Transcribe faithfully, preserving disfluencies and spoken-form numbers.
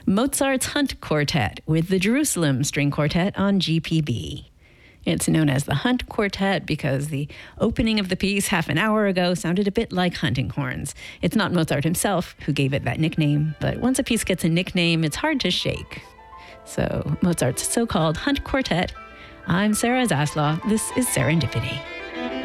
Mozart's Hunt Quartet with the Jerusalem String Quartet on G P B. It's known as the Hunt Quartet because the opening of the piece half an hour ago sounded a bit like hunting horns. It's not Mozart himself who gave it that nickname, but once a piece gets a nickname, it's hard to shake. So Mozart's so-called Hunt Quartet. I'm Sarah Zaslav. This is Serendipity.